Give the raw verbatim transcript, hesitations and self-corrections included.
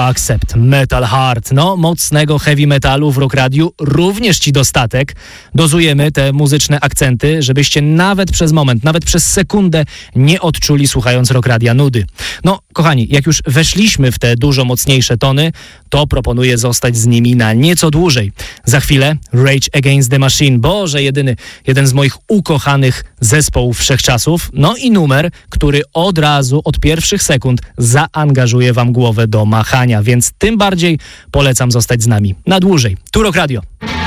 Accept, Metal Hard. No, mocnego heavy metalu w Rock Radiu również ci dostatek. Dozujemy te muzyczne akcenty, żebyście nawet przez moment, nawet przez sekundę nie odczuli, słuchając Rock Radia, nudy. No, kochani, jak już weszliśmy w te dużo mocniejsze tony, to proponuję zostać z nimi na nieco dłużej. Za chwilę Rage Against the Machine. Boże, jedyny, jeden z moich ukochanych zespołów wszechczasów. No i numer, który od razu, od pierwszych sekund zaangażuje wam głowę do machania, więc tym bardziej polecam zostać z nami na dłużej. Tu Rock Radio.